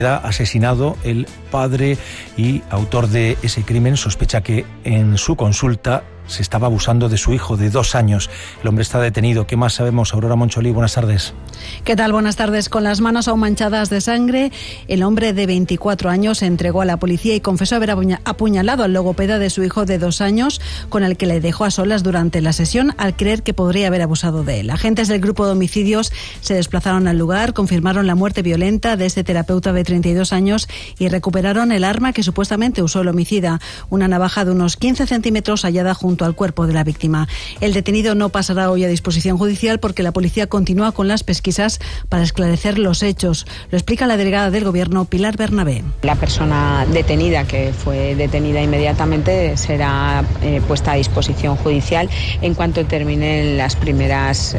Asesinado, el padre y autor de ese crimen sospecha que en su consulta se estaba abusando de su hijo de 2 años. El hombre está detenido. ¿Qué más sabemos? Aurora Moncholí, buenas tardes. ¿Qué tal? Buenas tardes. Con las manos aún manchadas de sangre, el hombre de 24 años se entregó a la policía y confesó haber apuñalado al logopeda de su hijo de 2 años, con el que le dejó a solas durante la sesión al creer que podría haber abusado de él. Agentes del grupo de homicidios se desplazaron al lugar, confirmaron la muerte violenta de este terapeuta de 32 años y recuperaron el arma que supuestamente usó el homicida, una navaja de unos 15 centímetros hallada junto al cuerpo de la víctima. El detenido no pasará hoy a disposición judicial porque la policía continúa con las pesquisas para esclarecer los hechos. Lo explica la delegada del Gobierno, Pilar Bernabé. La persona detenida, que fue detenida inmediatamente, será puesta a disposición judicial en cuanto terminen los primeros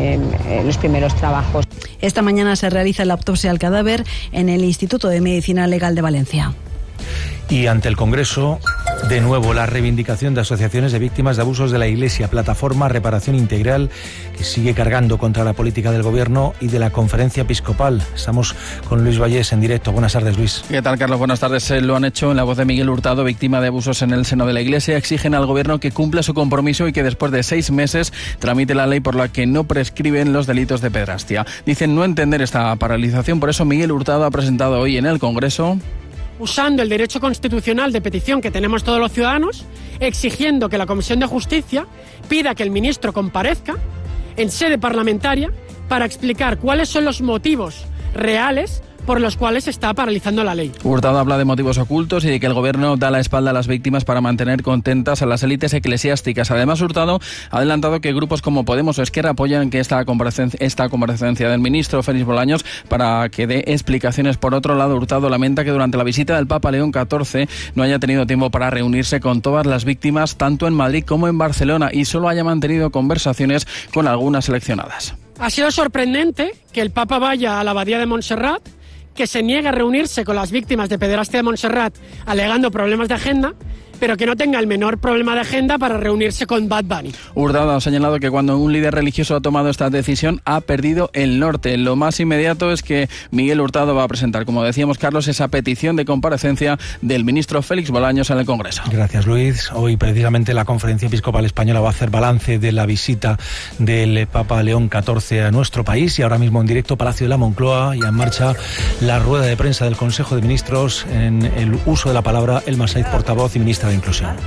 trabajos. Esta mañana se realiza la autopsia al cadáver en el Instituto de Medicina Legal de Valencia. Y ante el Congreso, de nuevo, la reivindicación de asociaciones de víctimas de abusos de la Iglesia, plataforma Reparación Integral, que sigue cargando contra la política del Gobierno y de la Conferencia Episcopal. Estamos con Luis Vallés en directo. Buenas tardes, Luis. ¿Qué tal, Carlos? Buenas tardes. Lo han hecho en la voz de Miguel Hurtado, víctima de abusos en el seno de la Iglesia. Exigen al Gobierno que cumpla su compromiso y que después de 6 meses tramite la ley por la que no prescriben los delitos de pederastia. Dicen no entender esta paralización, por eso Miguel Hurtado ha presentado hoy en el Congreso, usando el derecho constitucional de petición que tenemos todos los ciudadanos, exigiendo que la Comisión de Justicia pida que el ministro comparezca en sede parlamentaria para explicar cuáles son los motivos reales por los cuales se está paralizando la ley. Hurtado habla de motivos ocultos y de que el Gobierno da la espalda a las víctimas para mantener contentas a las élites eclesiásticas. Además, Hurtado ha adelantado que grupos como Podemos o Esquerra apoyan que esta comparecencia del ministro Félix Bolaños para que dé explicaciones. Por otro lado, Hurtado lamenta que durante la visita del Papa León XIV no haya tenido tiempo para reunirse con todas las víctimas, tanto en Madrid como en Barcelona, y solo haya mantenido conversaciones con algunas seleccionadas. Ha sido sorprendente que el Papa vaya a la Abadía de Montserrat, que se niega a reunirse con las víctimas de pederastia de Montserrat alegando problemas de agenda, pero que no tenga el menor problema de agenda para reunirse con Bad Bunny. Hurtado ha señalado que cuando un líder religioso ha tomado esta decisión ha perdido el norte. Lo más inmediato es que Miguel Hurtado va a presentar, como decíamos, Carlos, esa petición de comparecencia del ministro Félix Bolaños en el Congreso. Gracias, Luis. Hoy precisamente la Conferencia Episcopal Española va a hacer balance de la visita del Papa León XIV a nuestro país, y ahora mismo en directo Palacio de la Moncloa, ya en marcha la rueda de prensa del Consejo de Ministros. En el uso de la palabra, Elma Saiz, portavoz y ministra de Inclusión.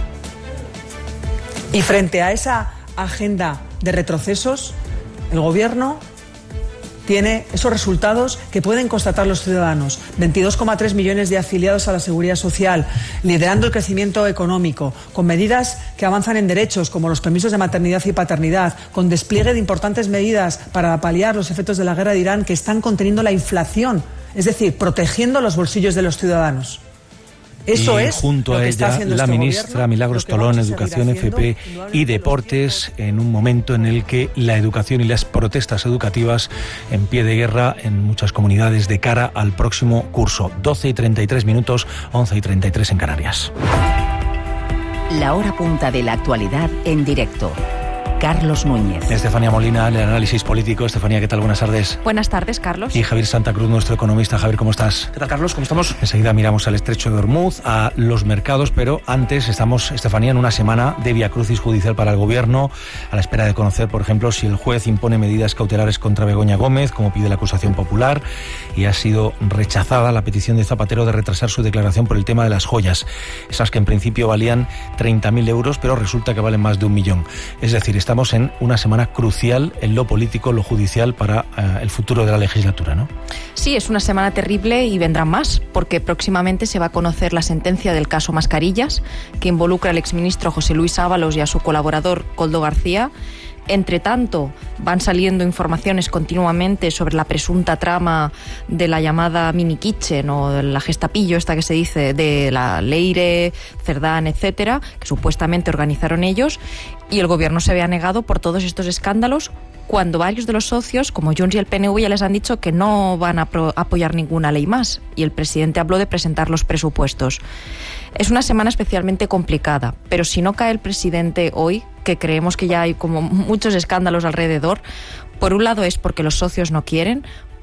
Y frente a esa agenda de retrocesos, el Gobierno tiene esos resultados que pueden constatar los ciudadanos. 22,3 millones de afiliados a la Seguridad Social, liderando el crecimiento económico, con medidas que avanzan en derechos como los permisos de maternidad y paternidad, con despliegue de importantes medidas para paliar los efectos de la guerra de Irán, que están conteniendo la inflación, es decir, protegiendo los bolsillos de los ciudadanos. Eso es junto a ella la ministra Milagros Tolón, Educación, FP y Deportes, en un momento en el que la educación y las protestas educativas en pie de guerra en muchas comunidades de cara al próximo curso. 12:33 minutos, 11:33 en Canarias. La hora punta de la actualidad en directo. Carlos Núñez. Estefanía Molina, el análisis político. Estefanía, ¿qué tal? Buenas tardes. Buenas tardes, Carlos. Y Javier Santa Cruz, nuestro economista. Javier, ¿cómo estás? ¿Qué tal, Carlos? ¿Cómo estamos? Enseguida miramos al Estrecho de Ormuz, a los mercados, pero antes estamos, Estefanía, en una semana de viacrucis judicial para el Gobierno, a la espera de conocer, por ejemplo, si el juez impone medidas cautelares contra Begoña Gómez, como pide la acusación popular, y ha sido rechazada la petición de Zapatero de retrasar su declaración por el tema de las joyas, esas que en principio valían 30.000 euros, pero resulta que valen más de 1 millón. Es decir, estamos en una semana crucial en lo político, lo judicial, para el futuro de la legislatura, ¿no? Sí, es una semana terrible y vendrán más, porque próximamente se va a conocer la sentencia del caso Mascarillas, que involucra al exministro José Luis Ábalos y a su colaborador Koldo García. Entre tanto, van saliendo informaciones continuamente sobre la presunta trama de la llamada mini kitchen o de la gestapillo, esta que se dice, de la Leire, Cerdán, etcétera, que supuestamente organizaron ellos, y el Gobierno se había negado por todos estos escándalos, cuando varios de los socios, como Junts y el PNV, ya les han dicho que no van a apoyar ninguna ley más, y el presidente habló de presentar los presupuestos. Es una semana especialmente complicada, pero si no cae el presidente hoy, que creemos que ya hay como muchos escándalos alrededor, por un lado es porque los socios no quieren,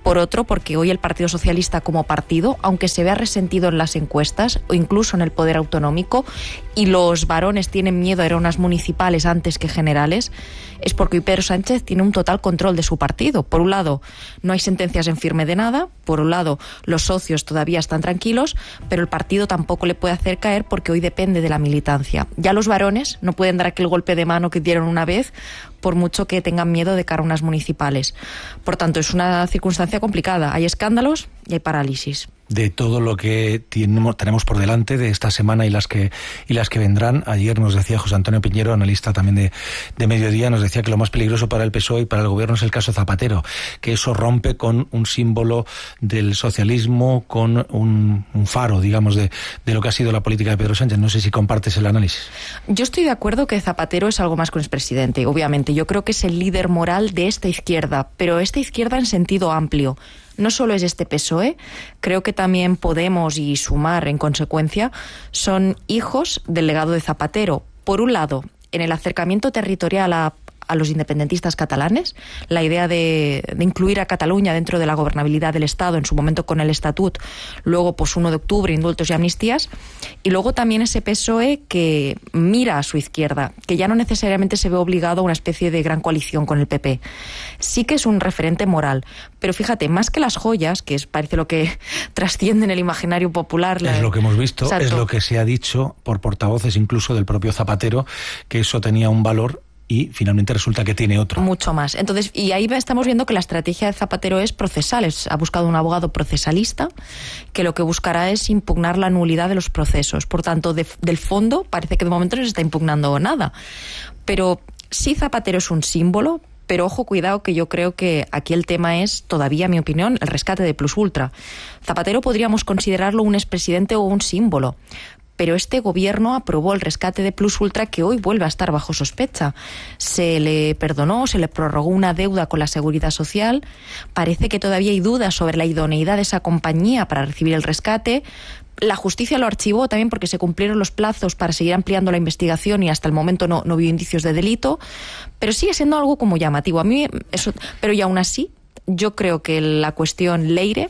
Por otro, porque hoy el Partido Socialista como partido, aunque se vea resentido en las encuestas o incluso en el poder autonómico, y los varones tienen miedo a ir a unas municipales antes que generales, es porque hoy Pedro Sánchez tiene un total control de su partido. Por un lado, no hay sentencias en firme de nada, por un lado, los socios todavía están tranquilos, pero el partido tampoco le puede hacer caer porque hoy depende de la militancia. Ya los varones no pueden dar aquel golpe de mano que dieron una vez, por mucho que tengan miedo de cara a unas municipales. Por tanto, es una circunstancia complicada. Hay escándalos y hay parálisis. De todo lo que tenemos por delante de esta semana y las que vendrán. Ayer nos decía José Antonio Piñero, analista también de Mediodía, nos decía que lo más peligroso para el PSOE y para el gobierno es el caso Zapatero, que eso rompe con un símbolo del socialismo, con un faro, digamos, de lo que ha sido la política de Pedro Sánchez. No sé si compartes el análisis. Yo estoy de acuerdo que Zapatero es algo más que un expresidente, obviamente. Yo creo que es el líder moral de esta izquierda, pero esta izquierda en sentido amplio. No solo es este PSOE, creo que también Podemos y Sumar, en consecuencia, son hijos del legado de Zapatero. Por un lado, en el acercamiento territorial a los independentistas catalanes, la idea de incluir a Cataluña dentro de la gobernabilidad del Estado, en su momento con el Estatut, luego pues 1 de octubre, indultos y amnistías, y luego también ese PSOE que mira a su izquierda, que ya no necesariamente se ve obligado a una especie de gran coalición con el PP. Sí que es un referente moral, pero fíjate, más que las joyas, que parece lo que trasciende en el imaginario popular. Es lo que hemos visto, Exacto. Es lo que se ha dicho por portavoces incluso del propio Zapatero, que eso tenía un valor y finalmente resulta que tiene otro. Mucho más. Entonces, y ahí estamos viendo que la estrategia de Zapatero es procesal. Ha buscado un abogado procesalista que lo que buscará es impugnar la nulidad de los procesos. Por tanto, del fondo parece que de momento no se está impugnando nada. Pero sí, Zapatero es un símbolo. Pero ojo, cuidado, que yo creo que aquí el tema es, todavía, en mi opinión, el rescate de Plus Ultra. Zapatero podríamos considerarlo un expresidente o un símbolo, pero este gobierno aprobó el rescate de Plus Ultra, que hoy vuelve a estar bajo sospecha. Se le perdonó, se le prorrogó una deuda con la Seguridad Social. Parece que todavía hay dudas sobre la idoneidad de esa compañía para recibir el rescate. La justicia lo archivó también porque se cumplieron los plazos para seguir ampliando la investigación y hasta el momento no vio indicios de delito, pero sigue siendo algo como llamativo. A mí eso, pero y aún así, yo creo que la cuestión Leire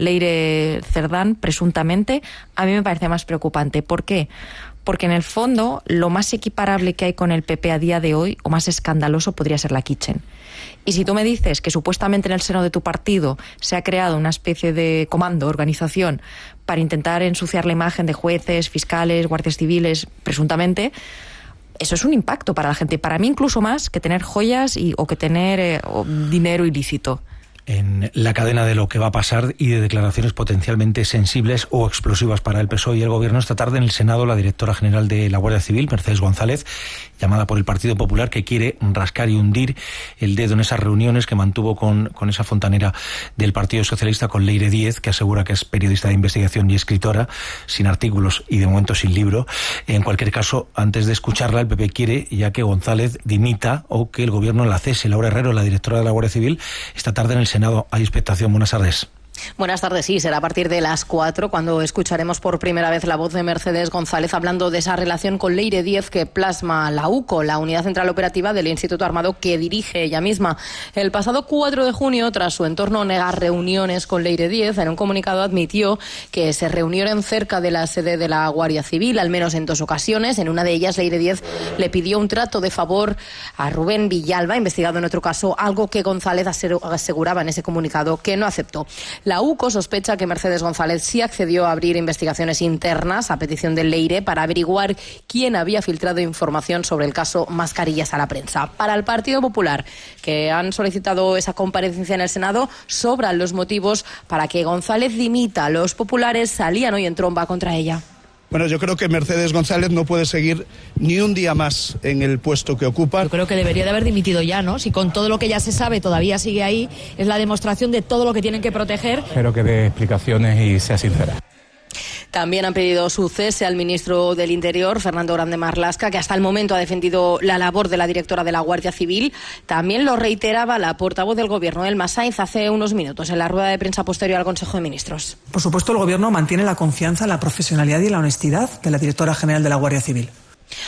Cerdán, presuntamente, a mí me parece más preocupante. ¿Por qué? Porque en el fondo lo más equiparable que hay con el PP a día de hoy, o más escandaloso, podría ser la Kitchen. Y si tú me dices que supuestamente en el seno de tu partido se ha creado una especie de comando, organización, para intentar ensuciar la imagen de jueces, fiscales, guardias civiles, presuntamente, eso es un impacto para la gente. Para mí incluso más que tener joyas o que tener dinero ilícito. En la cadena de lo que va a pasar y de declaraciones potencialmente sensibles o explosivas para el PSOE y el Gobierno, esta tarde en el Senado la directora general de la Guardia Civil, Mercedes González, llamada por el Partido Popular, que quiere rascar y hundir el dedo en esas reuniones que mantuvo con esa fontanera del Partido Socialista, con Leire Díez, que asegura que es periodista de investigación y escritora, sin artículos y de momento sin libro. En cualquier caso, antes de escucharla, el PP quiere ya que González dimita o que el Gobierno la cese. Laura Herrero, la directora de la Guardia Civil, esta tarde en el Senado hay expectación. Buenas tardes. Buenas tardes, sí, será a partir de las 4 cuando escucharemos por primera vez la voz de Mercedes González hablando de esa relación con Leire Díez que plasma la UCO, la Unidad Central Operativa del Instituto Armado que dirige ella misma. El pasado 4 de junio, tras su entorno negar reuniones con Leire Díez, en un comunicado admitió que se reunieron cerca de la sede de la Guardia Civil, al menos en 2 ocasiones. En una de ellas, Leire Díez le pidió un trato de favor a Rubén Villalba, investigado en otro caso, algo que González aseguraba en ese comunicado que no aceptó. La UCO sospecha que Mercedes González sí accedió a abrir investigaciones internas a petición de Leire para averiguar quién había filtrado información sobre el caso Mascarillas a la prensa. Para el Partido Popular, que han solicitado esa comparecencia en el Senado, sobran los motivos para que González dimita. Los populares salían hoy en tromba contra ella. Bueno, yo creo que Mercedes González no puede seguir ni un día más en el puesto que ocupa. Yo creo que debería de haber dimitido ya, ¿no? Si con todo lo que ya se sabe todavía sigue ahí, es la demostración de todo lo que tienen que proteger. Espero que dé explicaciones y sea sincera. También han pedido su cese al ministro del Interior, Fernando Grande Marlaska, que hasta el momento ha defendido la labor de la directora de la Guardia Civil. También lo reiteraba la portavoz del Gobierno, Elma Sainz, hace unos minutos en la rueda de prensa posterior al Consejo de Ministros. Por supuesto, el Gobierno mantiene la confianza, la profesionalidad y la honestidad de la directora general de la Guardia Civil.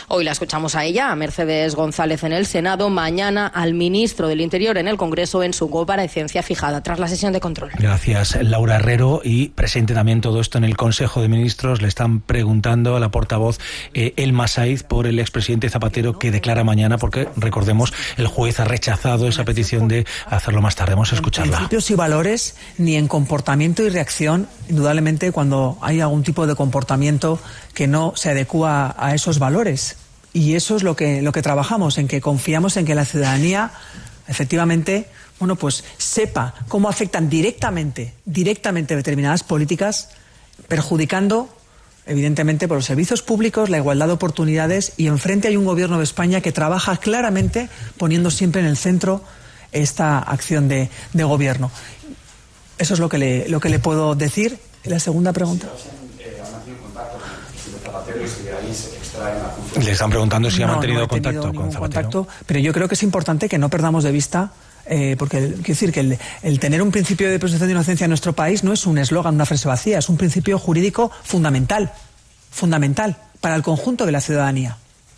Hoy la escuchamos a ella, a Mercedes González, en el Senado, mañana al ministro del Interior en el Congreso en su comparecencia fijada tras la sesión de control. Gracias, Laura Herrero. Y presente también todo esto en el Consejo de Ministros. Le están preguntando a la portavoz Elma Saiz por el expresidente Zapatero, que declara mañana, porque recordemos, el juez ha rechazado esa petición de hacerlo más tarde. Vamos a escucharla. En principios y valores, ni en comportamiento y reacción, indudablemente cuando hay algún tipo de comportamiento que no se adecúa a esos valores. Y eso es lo que trabajamos, en que confiamos en que la ciudadanía efectivamente, bueno, pues sepa cómo afectan directamente determinadas políticas, perjudicando evidentemente por los servicios públicos, la igualdad de oportunidades, y enfrente hay un gobierno de España que trabaja claramente poniendo siempre en el centro esta acción de gobierno. Eso es lo que le puedo decir. La segunda pregunta. Le están preguntando si ha mantenido contacto con Zapatero. Pero yo creo que es importante que no perdamos de vista, porque quiero decir que el tener un principio de presunción de inocencia en nuestro país no es un eslogan, una frase vacía, es un principio jurídico fundamental para el conjunto de la ciudadanía.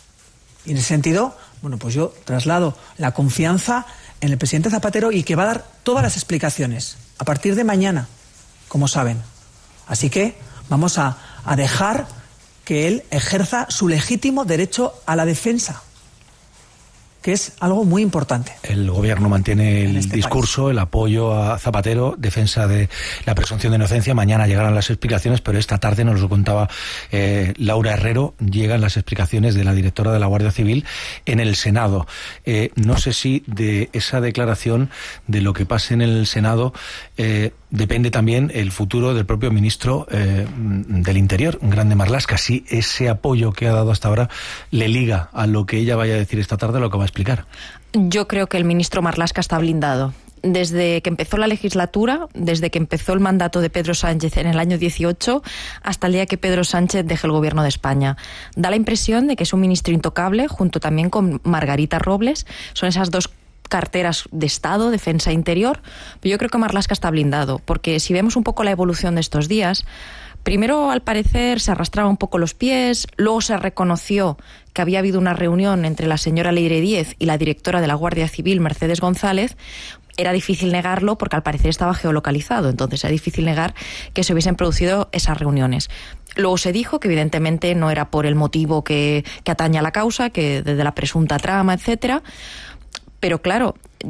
Y en ese sentido, bueno, pues yo traslado la confianza en el presidente Zapatero, y que va a dar todas las explicaciones a partir de mañana, como saben. Así que vamos a dejar que él ejerza su legítimo derecho a la defensa, que es algo muy importante. El gobierno mantiene el discurso, país, el apoyo a Zapatero, defensa de la presunción de inocencia. Mañana llegarán las explicaciones, pero esta tarde, nos lo contaba Laura Herrero, llegan las explicaciones de la directora de la Guardia Civil en el Senado. No sé si de esa declaración, de lo que pase en el Senado, depende también el futuro del propio ministro del Interior, Grande Marlaska, si ese apoyo que ha dado hasta ahora le liga a lo que ella vaya a decir esta tarde, lo que va a explicar. Yo creo que el ministro Marlaska está blindado. Desde que empezó la legislatura, desde que empezó el mandato de Pedro Sánchez en el año 18, hasta el día que Pedro Sánchez deje el gobierno de España. Da la impresión de que es un ministro intocable, junto también con Margarita Robles. Son esas dos carteras de Estado, Defensa e Interior, pero yo creo que Marlaska está blindado, porque si vemos un poco la evolución de estos días, primero al parecer se arrastraba un poco los pies, luego se reconoció que había habido una reunión entre la señora Leire Díez y la directora de la Guardia Civil, Mercedes González. Era difícil negarlo porque al parecer estaba geolocalizado, entonces era difícil negar que se hubiesen producido esas reuniones. Luego se dijo que evidentemente no era por el motivo que atañe a la causa, que desde la presunta trama, etcétera. Pero claro,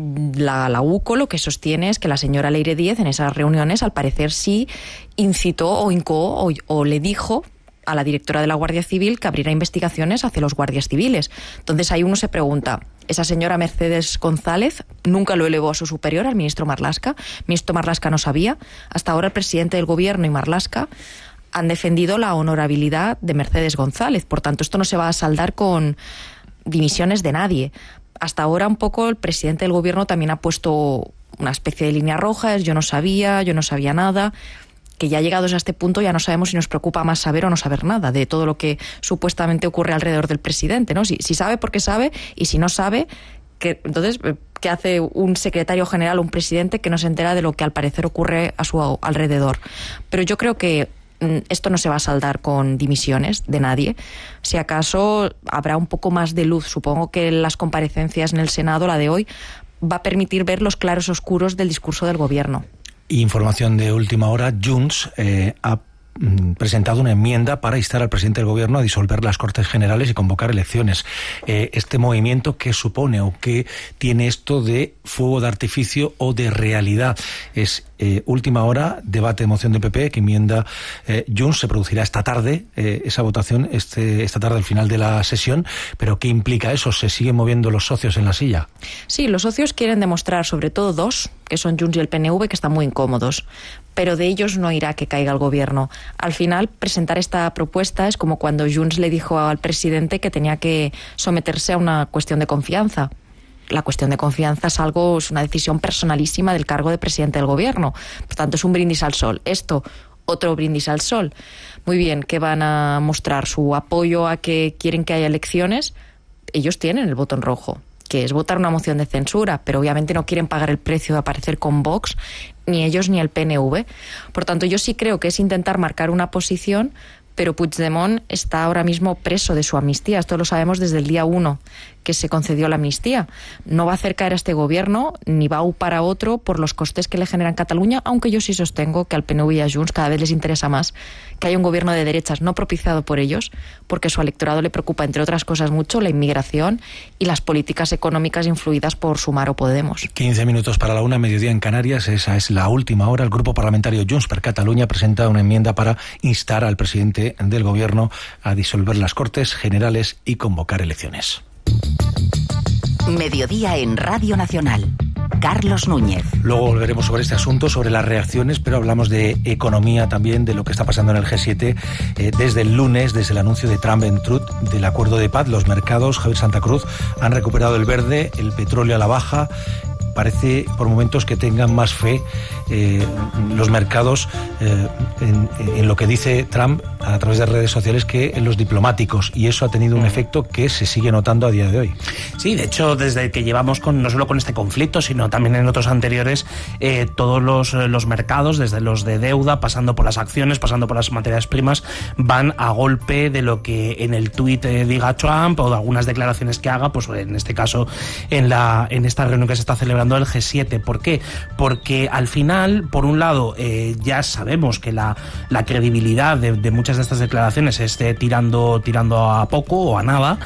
la UCO lo que sostiene es que la señora Leire Díez en esas reuniones al parecer sí incitó o incoó o le dijo a la directora de la Guardia Civil que abriera investigaciones hacia los guardias civiles. Entonces ahí uno se pregunta, esa señora Mercedes González nunca lo elevó a su superior, al ministro Marlaska. El ministro Marlaska no sabía. Hasta ahora el presidente del gobierno y Marlaska han defendido la honorabilidad de Mercedes González. Por tanto, esto no se va a saldar con dimisiones de nadie. Hasta ahora un poco el presidente del gobierno también ha puesto una especie de línea roja, yo no sabía nada, que ya llegados a este punto ya no sabemos si nos preocupa más saber o no saber nada de todo lo que supuestamente ocurre alrededor del presidente, ¿no? Si sabe, porque sabe, y si no sabe, entonces, ¿qué hace un secretario general o un presidente que no se entera de lo que al parecer ocurre a su alrededor? Pero yo creo que esto no se va a saldar con dimisiones de nadie. Si acaso habrá un poco más de luz. Supongo que las comparecencias en el Senado, la de hoy, va a permitir ver los claros oscuros del discurso del gobierno. Información de última hora, Junts ha presentado una enmienda para instar al presidente del gobierno a disolver las Cortes Generales y convocar elecciones. Este movimiento, ¿qué supone o qué tiene esto de fuego de artificio o de realidad? Es última hora, debate de moción de PP que enmienda Junts. Se producirá esta tarde esa votación, esta tarde al final de la sesión. ¿Pero qué implica eso? ¿Se siguen moviendo los socios en la silla? Sí, los socios quieren demostrar, sobre todo dos, que son Junts y el PNV, que están muy incómodos. Pero de ellos no irá que caiga el gobierno. Al final, presentar esta propuesta es como cuando Junts le dijo al presidente que tenía que someterse a una cuestión de confianza. La cuestión de confianza es una decisión personalísima del cargo de presidente del gobierno. Por tanto, es un brindis al sol. Esto, otro brindis al sol. Muy bien, que van a mostrar su apoyo a que quieren que haya elecciones. Ellos tienen el botón rojo, que es votar una moción de censura, pero obviamente no quieren pagar el precio de aparecer con Vox, ni ellos ni el PNV. Por tanto, yo sí creo que es intentar marcar una posición, pero Puigdemont está ahora mismo preso de su amnistía. Esto lo sabemos desde el día 1 que se concedió la amnistía. No va a hacer caer a este gobierno ni va a upar a otro por los costes que le generan Cataluña, aunque yo sí sostengo que al PNV y a Junts cada vez les interesa más que haya un gobierno de derechas no propiciado por ellos, porque a su electorado le preocupa, entre otras cosas, mucho la inmigración y las políticas económicas influidas por Sumar o Podemos. 15 minutos para la 1, mediodía en Canarias. Esa es la última hora. El grupo parlamentario Junts per Catalunya presenta una enmienda para instar al presidente del gobierno a disolver las Cortes Generales y convocar elecciones. Mediodía en Radio Nacional. Carlos Núñez. Luego volveremos sobre este asunto, sobre las reacciones, pero hablamos de economía también, de lo que está pasando en el G7. Desde el lunes, desde el anuncio de Trump en Truth del acuerdo de paz, los mercados, Javier Santa Cruz, han recuperado el verde, el petróleo a la baja. Parece por momentos que tengan más fe los mercados en lo que dice Trump a través de redes sociales que en los diplomáticos, y eso ha tenido un efecto que se sigue notando a día de hoy. Sí, de hecho, desde que llevamos no solo con este conflicto, sino también en otros anteriores, todos los mercados, desde los de deuda, pasando por las acciones, pasando por las materias primas, van a golpe de lo que en el tuit diga Trump o de algunas declaraciones que haga, pues en este caso en esta reunión que se está celebrando el G7. ¿Por qué? Porque al final, por un lado, ya sabemos que la credibilidad de muchas de estas declaraciones esté tirando a poco o a nada,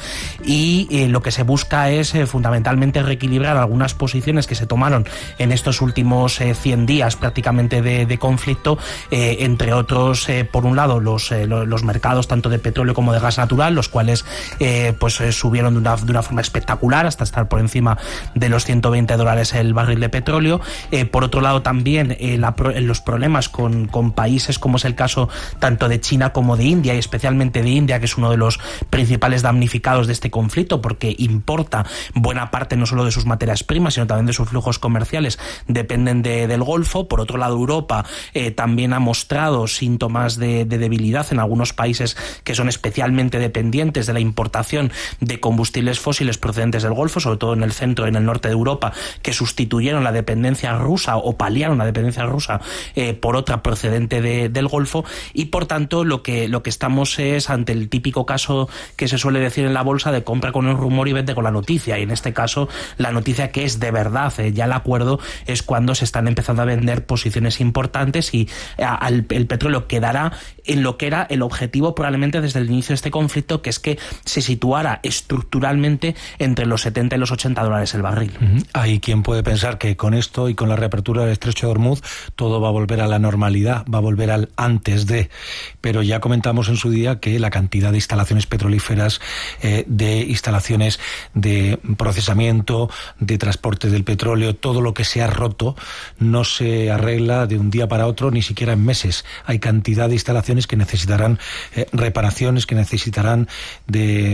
y lo que se busca es fundamentalmente reequilibrar algunas posiciones que se tomaron en estos últimos 100 días prácticamente de conflicto, entre otros, por un lado, los mercados tanto de petróleo como de gas natural, los cuales subieron de una forma espectacular hasta estar por encima de los $120 el barril de petróleo. Por otro lado, también los problemas con países como es el caso tanto de China como de India, y especialmente de India, que es uno de los principales damnificados de este conflicto porque importa buena parte no solo de sus materias primas, sino también de sus flujos comerciales, dependen del Golfo. Por otro lado, Europa también ha mostrado síntomas de debilidad en algunos países que son especialmente dependientes de la importación de combustibles fósiles procedentes del Golfo, sobre todo en el centro y en el norte de Europa, que sustituyeron la dependencia rusa o paliaron la dependencia rusa por otra procedente del Golfo. Y por tanto lo que estamos es ante el típico caso que se suele decir en la bolsa de compra con el rumor y vende con la noticia, y en este caso la noticia que es de verdad ya el acuerdo es cuando se están empezando a vender posiciones importantes, y el petróleo quedará en lo que era el objetivo probablemente desde el inicio de este conflicto, que es que se situara estructuralmente entre los $70 y los $80 el barril. Hay quien puede pensar que con esto y con la reapertura del Estrecho de Hormuz todo va a volver a la normalidad, va a volver al antes de, pero ya comentamos en su día que la cantidad de instalaciones petrolíferas, de instalaciones de procesamiento, de transporte del petróleo, todo lo que se ha roto no se arregla de un día para otro, ni siquiera en meses. Hay cantidad de instalaciones que necesitarán reparaciones, que necesitarán de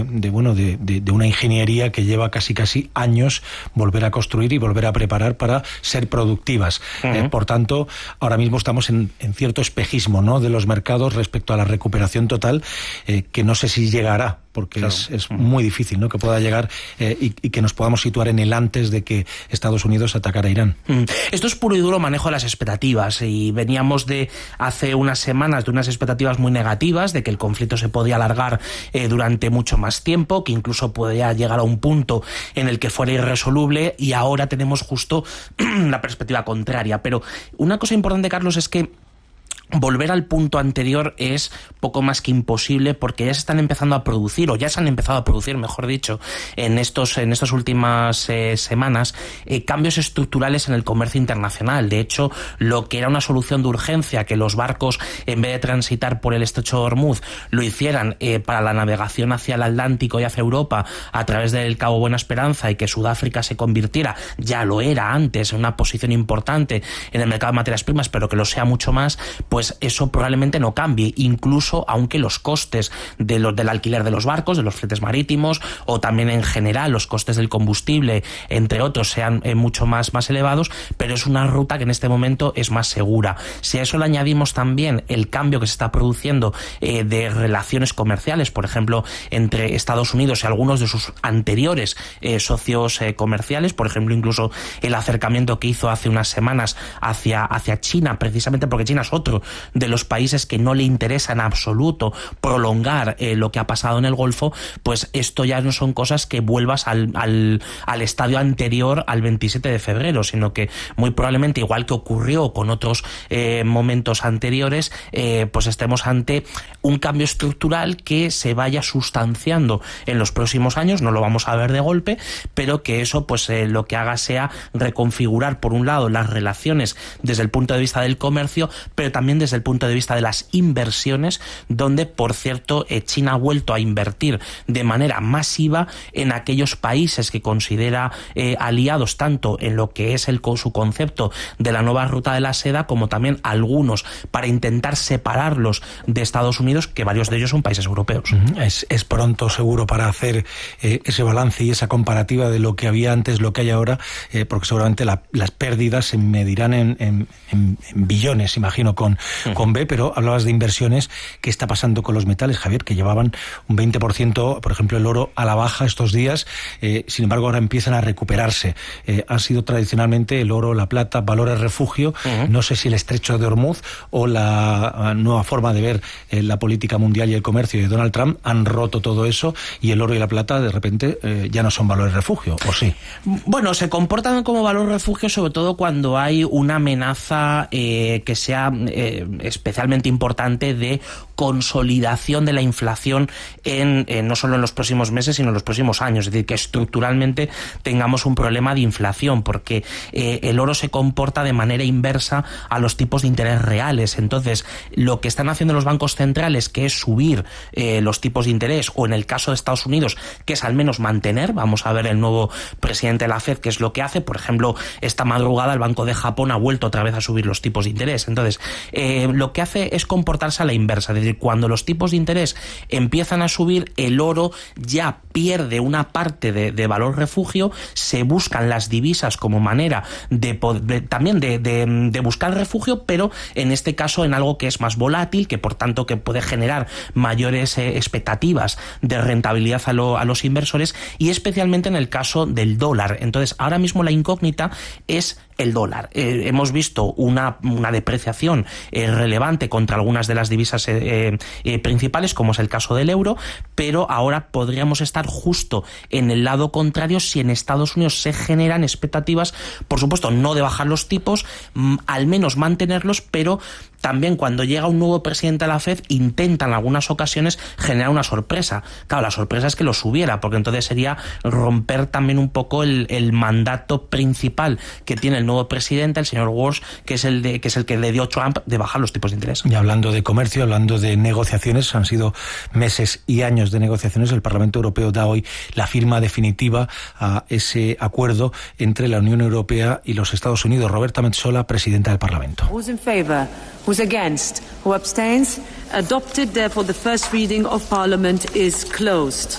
una ingeniería que lleva casi años volver a construir y volver a preparar para ser productivas. Por tanto, ahora mismo estamos en cierto espejismo, ¿no?, de los mercados respecto a la recuperación total, que no sé si llegará, porque claro, es muy difícil, ¿no?, que pueda llegar y que nos podamos situar en el antes de que Estados Unidos atacara a Irán. Esto es puro y duro manejo de las expectativas, y veníamos de hace unas semanas de unas expectativas muy negativas de que el conflicto se podía alargar durante mucho más tiempo, que incluso podía llegar a un punto en el que fuera irresoluble, y ahora tenemos justo la perspectiva contraria. Pero una cosa importante, Carlos, es que volver al punto anterior es poco más que imposible, porque ya se están empezando a producir, o ya se han empezado a producir, mejor dicho, en estas últimas semanas, cambios estructurales en el comercio internacional. De hecho, lo que era una solución de urgencia, que los barcos, en vez de transitar por el Estrecho de Hormuz, lo hicieran para la navegación hacia el Atlántico y hacia Europa a través del Cabo Buena Esperanza, y que Sudáfrica se convirtiera, ya lo era antes, en una posición importante en el mercado de materias primas, pero que lo sea mucho más, pues eso probablemente no cambie, incluso aunque los costes del alquiler de los barcos, de los fletes marítimos, o también en general los costes del combustible, entre otros, sean mucho más elevados, pero es una ruta que en este momento es más segura. Si a eso le añadimos también el cambio que se está produciendo de relaciones comerciales, por ejemplo, entre Estados Unidos y algunos de sus anteriores socios comerciales, por ejemplo, incluso el acercamiento que hizo hace unas semanas hacia China, precisamente porque China es otro de los países que no le interesa en absoluto prolongar lo que ha pasado en el Golfo, pues esto ya no son cosas que vuelvas al estadio anterior al 27 de febrero, sino que muy probablemente, igual que ocurrió con otros momentos anteriores, pues estemos ante un cambio estructural que se vaya sustanciando en los próximos años. No lo vamos a ver de golpe, pero que eso pues lo que haga sea reconfigurar, por un lado, las relaciones desde el punto de vista del comercio, pero también desde el punto de vista de las inversiones, donde, por cierto, China ha vuelto a invertir de manera masiva en aquellos países que considera aliados, tanto en lo que es su concepto de la nueva ruta de la seda, como también algunos para intentar separarlos de Estados Unidos, que varios de ellos son países europeos. Es pronto, seguro, para hacer ese balance y esa comparativa de lo que había antes, lo que hay ahora, porque seguramente las pérdidas se medirán en billones, imagino, con B, pero hablabas de inversiones. ¿Qué está pasando con los metales, Javier? Que llevaban un 20%, por ejemplo, el oro a la baja estos días, sin embargo ahora empiezan a recuperarse. Han sido tradicionalmente el oro, la plata, valores refugio. No sé si el estrecho de Hormuz o la nueva forma de ver la política mundial y el comercio de Donald Trump han roto todo eso, y el oro y la plata de repente ya no son valores refugio, ¿o sí? Bueno, se comportan como valor refugio sobre todo cuando hay una amenaza que sea especialmente importante de consolidación de la inflación no solo en los próximos meses, sino en los próximos años. Es decir, que estructuralmente tengamos un problema de inflación, porque el oro se comporta de manera inversa a los tipos de interés reales. Entonces, lo que están haciendo los bancos centrales, que es subir los tipos de interés, o en el caso de Estados Unidos, que es al menos mantener. Vamos a ver el nuevo presidente de la FED qué es lo que hace. Por ejemplo, esta madrugada el Banco de Japón ha vuelto otra vez a subir los tipos de interés. Entonces, lo que hace es comportarse a la inversa. Es decir, cuando los tipos de interés empiezan a subir, el oro ya pierde una parte de valor refugio, se buscan las divisas como manera también de buscar refugio, pero en este caso en algo que es más volátil, que por tanto que puede generar mayores expectativas de rentabilidad a los inversores, y especialmente en el caso del dólar. Entonces, ahora mismo la incógnita es el dólar. Hemos visto una depreciación relevante contra algunas de las divisas principales, como es el caso del euro, pero ahora podríamos estar justo en el lado contrario si en Estados Unidos se generan expectativas, por supuesto, no de bajar los tipos, al menos mantenerlos, pero también cuando llega un nuevo presidente a la FED intentan en algunas ocasiones generar una sorpresa. Claro, la sorpresa es que lo subiera, porque entonces sería romper también un poco el mandato principal que tiene el nuevo presidente, el señor Walsh, que es el que le dio Trump de bajar los tipos de interés. Y hablando de comercio, hablando de negociaciones, han sido meses y años de negociaciones. El Parlamento Europeo da hoy la firma definitiva a ese acuerdo entre la Unión Europea y los Estados Unidos. Roberta Metsola, presidenta del Parlamento. Who's in favor? Who's against? Who abstains? Adopted. Therefore, the first reading of Parliament is closed.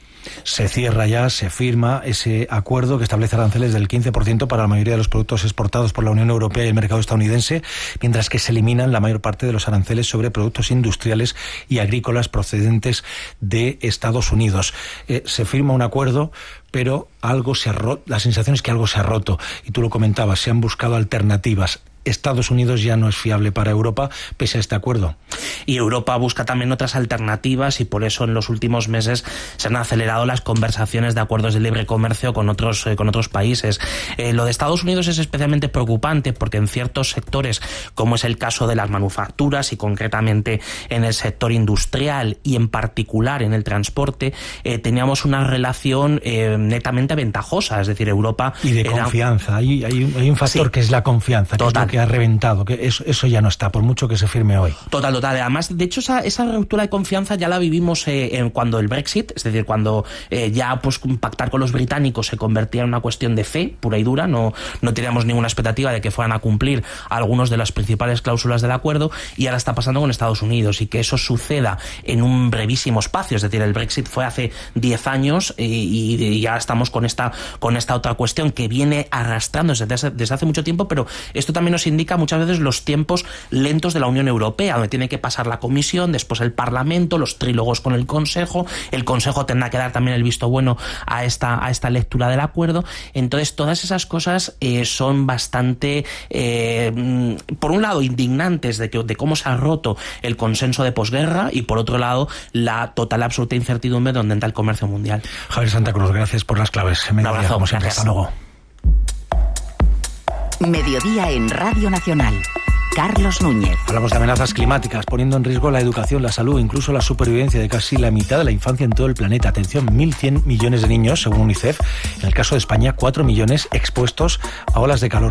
Se cierra ya, se firma ese acuerdo que establece aranceles del 15% para la mayoría de los productos exportados por la Unión Europea y el mercado estadounidense, mientras que se eliminan la mayor parte de los aranceles sobre productos industriales y agrícolas procedentes de Estados Unidos. Se firma un acuerdo, pero algo se ha roto. La sensación es que algo se ha roto, y tú lo comentabas, se han buscado alternativas. Estados Unidos ya no es fiable para Europa pese a este acuerdo. Y Europa busca también otras alternativas, y por eso en los últimos meses se han acelerado las conversaciones de acuerdos de libre comercio con otros países. Lo de Estados Unidos es especialmente preocupante porque en ciertos sectores, como es el caso de las manufacturas y concretamente en el sector industrial y en particular en el transporte, teníamos una relación netamente ventajosa. Es decir, Europa... Y de confianza. Hay un factor, sí, que es la confianza. Total. Que ha reventado, que eso ya no está, por mucho que se firme hoy. Total. Además, de hecho, esa ruptura de confianza ya la vivimos cuando el Brexit, es decir, cuando ya pues pactar con los británicos se convertía en una cuestión de fe pura y dura. No teníamos ninguna expectativa de que fueran a cumplir algunas de las principales cláusulas del acuerdo, y ahora está pasando con Estados Unidos, y que eso suceda en un brevísimo espacio. Es decir, el Brexit fue hace 10 años y ya estamos con esta otra cuestión que viene arrastrándose desde hace mucho tiempo, pero esto también nos nos indica muchas veces los tiempos lentos de la Unión Europea, donde tiene que pasar la Comisión, después el Parlamento, los trílogos con el Consejo tendrá que dar también el visto bueno a esta lectura del acuerdo. Entonces todas esas cosas son bastante, por un lado, indignantes de cómo se ha roto el consenso de posguerra, y por otro lado la total absoluta incertidumbre donde entra el comercio mundial. Javier Santa Cruz, gracias por las claves. Un abrazo, como siempre. Hasta luego. Mediodía en Radio Nacional. Carlos Núñez. Hablamos de amenazas climáticas, poniendo en riesgo la educación, la salud, incluso la supervivencia de casi la mitad de la infancia en todo el planeta. Atención, 1.100 millones de niños, según UNICEF. En el caso de España, 4 millones expuestos a olas de calor.